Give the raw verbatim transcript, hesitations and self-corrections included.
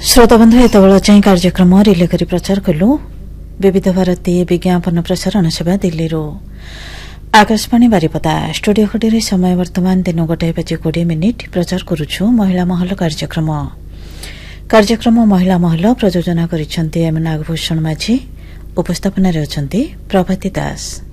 श्रोताबंधु एतबेला चाहिँ कार्यक्रम रिले गरी प्रचार कलु विविध भारतीय विज्ञापन प्रसारण सेवा दिल्ली आकाशवाणी बारिपदा स्टुडियो खडेर समय वर्तमान दिन गोटाए बजे कोड़े मिनिट प्रचार करुछु महिला महल कार्यक्रम कार्यक्रम महिला महल प्रयोजना करिसेंती एम नागभूषण माझी उपस्थापन रे अछंती प्रभाती दास।